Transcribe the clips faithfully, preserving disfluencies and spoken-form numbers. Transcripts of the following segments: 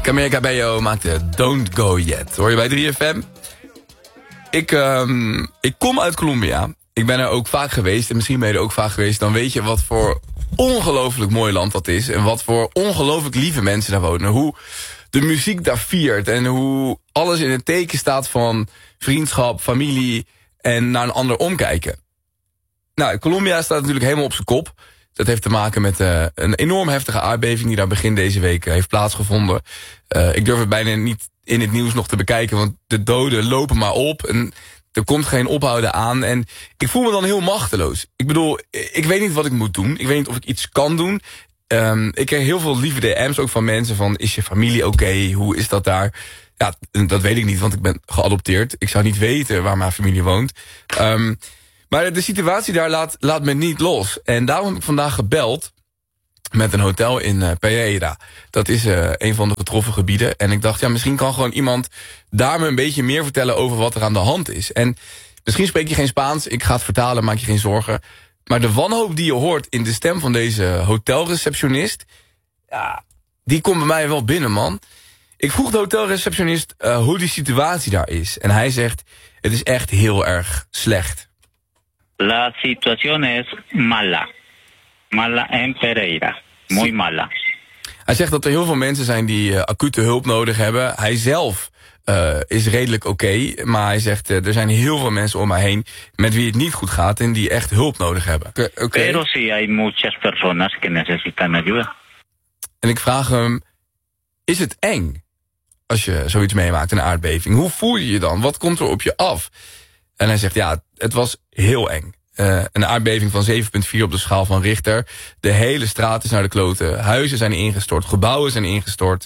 Camila Cabello maakte Don't Go Yet. Hoor je bij drie F M? Ik, um, ik kom uit Colombia. Ik ben er ook vaak geweest. En misschien ben je er ook vaak geweest. Dan weet je wat voor ongelooflijk mooi land dat is. En wat voor ongelooflijk lieve mensen daar wonen. Hoe de muziek daar viert. En hoe alles in het teken staat van vriendschap, familie en naar een ander omkijken. Nou, Colombia staat natuurlijk helemaal op zijn kop. Dat heeft te maken met uh, een enorm heftige aardbeving die daar begin deze week uh, heeft plaatsgevonden. Uh, ik durf het bijna niet in het nieuws nog te bekijken, want de doden lopen maar op. En er komt geen ophouden aan. En ik voel me dan heel machteloos. Ik bedoel, ik weet niet wat ik moet doen. Ik weet niet of ik iets kan doen. Um, ik krijg heel veel lieve D M's ook van mensen van, is je familie oké? Okay? Hoe is dat daar? Ja, dat weet ik niet, want ik ben geadopteerd. Ik zou niet weten waar mijn familie woont. Um, maar de situatie daar laat, laat me niet los. En daarom heb ik vandaag gebeld met een hotel in uh, Pereira. Dat is uh, een van de getroffen gebieden. En ik dacht, ja, misschien kan gewoon iemand daar me een beetje meer vertellen over wat er aan de hand is. En misschien spreek je geen Spaans, ik ga het vertalen, maak je geen zorgen. Maar de wanhoop die je hoort in de stem van deze hotelreceptionist, ja, die komt bij mij wel binnen, man. Ik vroeg de hotelreceptionist uh, hoe die situatie daar is. En hij zegt, het is echt heel erg slecht. La situación es mala. Mala en Pereira. Muy mala. Hij zegt dat er heel veel mensen zijn die uh, acute hulp nodig hebben. Hij zelf uh, is redelijk oké. Okay, maar hij zegt, uh, er zijn heel veel mensen om mij heen met wie het niet goed gaat en die echt hulp nodig hebben. Okay, okay. Pero sí hay muchas personas que necesitan ayuda. En ik vraag hem, is het eng als je zoiets meemaakt, een aardbeving? Hoe voel je je dan? Wat komt er op je af? En hij zegt, ja, het was heel eng. Uh, een aardbeving van zeven komma vier op de schaal van Richter. De hele straat is naar de kloten. Huizen zijn ingestort, gebouwen zijn ingestort.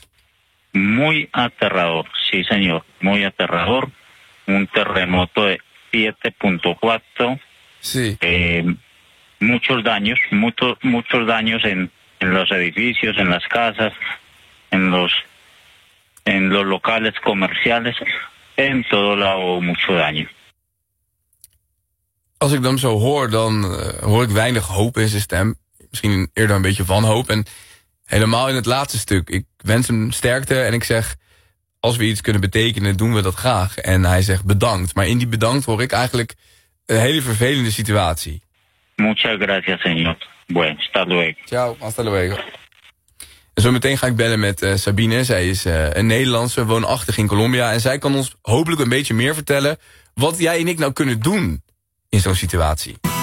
Muy aterrador, sí señor. Muy aterrador. Un terremoto de siete punto cuatro. Sí. Eh, muchos daños, mucho, muchos daños en, en los edificios, en las casas, en los, en los locales comerciales. En todo lado mucho daño. Als ik hem zo hoor, dan uh, hoor ik weinig hoop in zijn stem. Misschien eerder een beetje wanhoop. En helemaal in het laatste stuk. Ik wens hem sterkte en ik zeg, als we iets kunnen betekenen, doen we dat graag. En hij zegt bedankt. Maar in die bedankt hoor ik eigenlijk een hele vervelende situatie. Muchas gracias, señor. Bueno, hasta luego. Ciao, hasta luego. En zo meteen ga ik bellen met uh, Sabine. Zij is uh, een Nederlandse, woonachtig in Colombia. En zij kan ons hopelijk een beetje meer vertellen wat jij en ik nou kunnen doen in zo'n situatie.